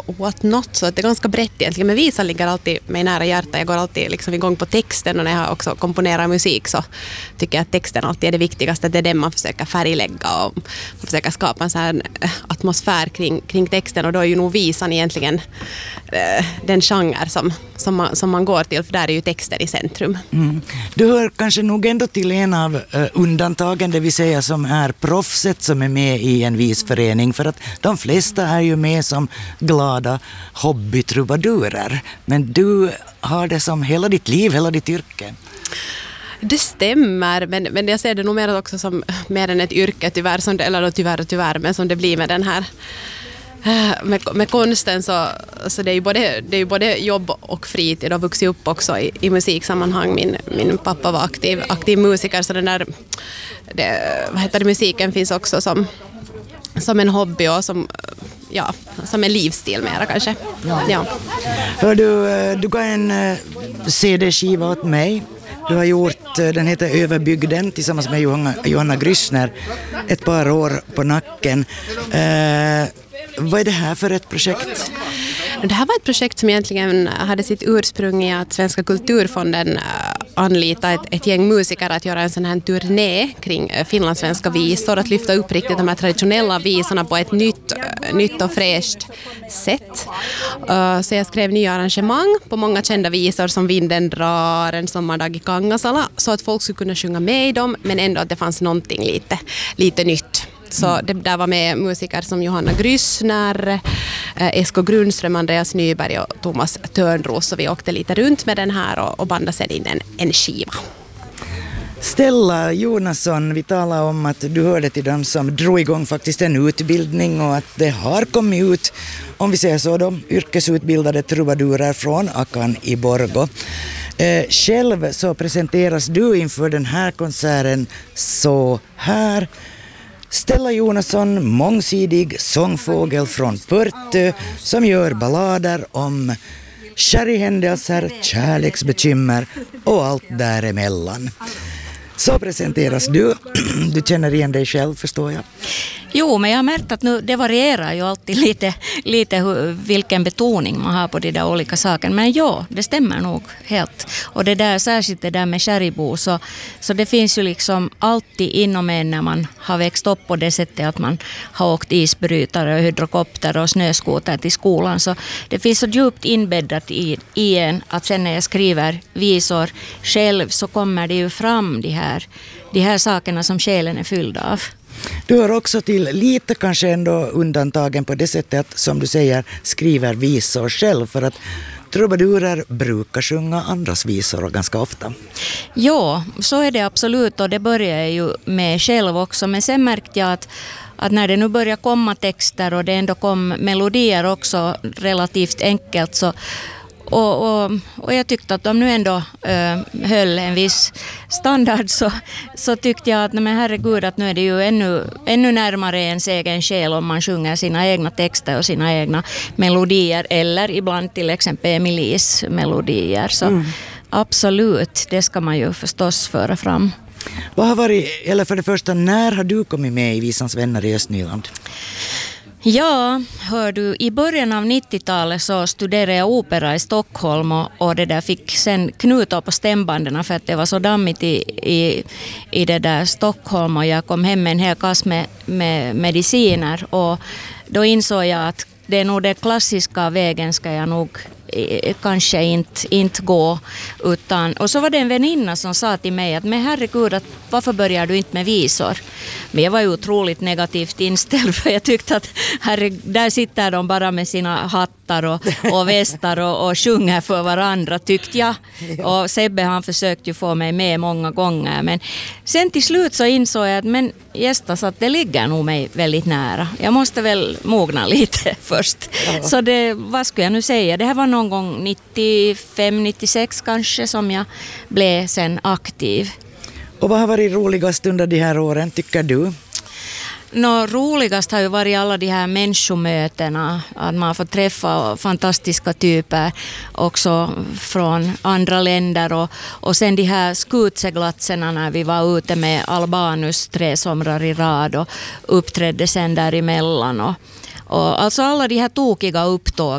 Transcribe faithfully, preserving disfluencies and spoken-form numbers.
what not, så att det är ganska brett egentligen. Men visa ligger alltid mig nära hjärta. Jag går alltid liksom igång på texten, och när jag också komponerar musik så tycker jag att texten alltid är det viktigaste. Det är det man försöker färglägga, och man försöker skapa en sån här atmosfär kring, kring texten, och då är ju nog visan egentligen eh, den genre som, som, man, som man går till, för där är ju texten i centrum. Mm. Du hör kanske nog ändå till en av uh, undantagen, det vill säga som är proffset som är med i en visförening, för att de flesta är ju med som glada hobbytrubadurer, men du har det som hela ditt liv, hela ditt yrke. Det stämmer, men, men jag ser det nog mer också som mer än ett yrke tyvärr, som det, eller tyvärr och tyvärr, men som det blir med den här med, med konsten, så, så det är ju både, det är ju både jobb och fritid, och vuxit upp också i, i musiksammanhang. Min, min pappa var aktiv, aktiv musiker, så den där det, vad heter det, musiken finns också som, som en hobby och som, ja, som en livsstil mera kanske. Ja. Ja. Hör du, du gav en C D-skiva åt mig. Du har gjort, den heter Överbygden tillsammans med Johanna, Johanna Grissner, ett par år på nacken. Eh, vad är det här för ett projekt? Det här var ett projekt som egentligen hade sitt ursprung i att Svenska kulturfonden anlitade ett, ett gäng musiker att göra en sån här turné kring finlandssvenska visor, att lyfta upp riktigt de här traditionella visorna på ett nytt, nytt och fräscht sätt. Så jag skrev nya arrangemang på många kända visor som Vinden drar, En sommardag i Kangasala, så att folk skulle kunna sjunga med i dem, men ändå att det fanns någonting lite, lite nytt. Så det där var med musiker som Johanna Grissner, Esko Grundström, Andreas Nyberg och Thomas Törnros. Så vi åkte lite runt med den här och, och bandade sen in en, en skiva. Stella Jonasson, vi talar om att du hörde till dem som drog igång faktiskt en utbildning, och att det har kommit ut, om vi säger så då, yrkesutbildade trubadurer från Akan i Borgå. Eh, själv så presenteras du inför den här konserten så här. Stella Jonasson, mångsidig sångfågel från Pörtö, som gör ballader om kärihändelser, kärleksbekymmer och allt däremellan. Så presenteras du. Du känner igen dig själv, förstår jag. Jo, men jag har märkt att nu, det varierar ju alltid lite, lite hur, vilken betoning man har på de där olika sakerna. Men ja, det stämmer nog helt. Och det där, särskilt det där med Kärribo, så, så det finns ju liksom alltid inom en när man har växt upp på det sättet att man har åkt isbrytare och hydrokopter och snöskoter till skolan. Så det finns så djupt inbäddat i, i en att sen när jag skriver visor själv så kommer det ju fram de här, de här sakerna som själen är fylld av. Du hör också till lite kanske ändå undantagen på det sättet att, som du säger, skriver visor själv, för att trubadurer brukar sjunga andras visor ganska ofta. Ja, så är det absolut, och det börjar jag ju med själv också, men sen märkte jag att att när det nu börjar komma texter och det ändå kom melodier också relativt enkelt, så Och, och, och jag tyckte att de nu ändå äh, höll en viss standard, så, så tyckte jag att nej, men herregud, att nu är det ju ännu, ännu närmare ens egen själ om man sjunger sina egna texter och sina egna melodier, eller ibland till exempel Emilies melodier. Så mm. absolut, det ska man ju förstås föra fram. Vad har varit, eller för det första, när har du kommit med i Visans vänner i Östnyland? Ja, hör du, i början av nittiotalet så studerade jag opera i Stockholm, och, och det där fick sen knuta på stämbanden för att det var så dammigt i, i, i det där Stockholm, och jag kom hem med en hel kass med, med mediciner, och då insåg jag att det är nog den klassiska vägen ska jag nog kanske inte, inte gå, utan, och så var det en väninna som sa till mig att men herregud, att varför börjar du inte med visor? Men jag var ju otroligt negativt inställd, för jag tyckte att herre, där sitter de bara med sina hattar och, och västar och, och sjunger för varandra, tyckte jag. Och Sebbe, han försökte ju få mig med många gånger, men sen till slut så insåg jag att men gästas att det ligger nog mig väldigt nära. Jag måste väl mogna lite först. Ja. Så det, vad skulle jag nu säga? Det här var någon gång nittiofem nittiosex kanske som jag blev sen aktiv. Och vad har varit roligast under de här åren, tycker du? Nå, roligast har ju varit alla de här människomötena, att man får träffa fantastiska typer också från andra länder, och, och sen de här skutseglatserna när vi var ute med Albanus tre somrar i rad och uppträdde sen däremellan, och, och alltså alla de här tokiga upptåg